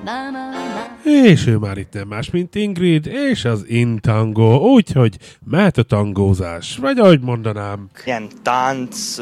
És ő már itt nem más, mint Ingrid, és az In Tango, úgyhogy mehet a tangózás, vagy ahogy mondanám. Ilyen tánc...